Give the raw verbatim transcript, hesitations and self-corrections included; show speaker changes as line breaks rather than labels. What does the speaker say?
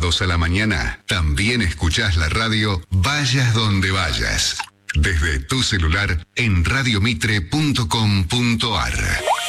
sábados a la mañana, también escuchás la radio Vayas donde vayas. Desde tu celular en radiomitre punto com punto ar.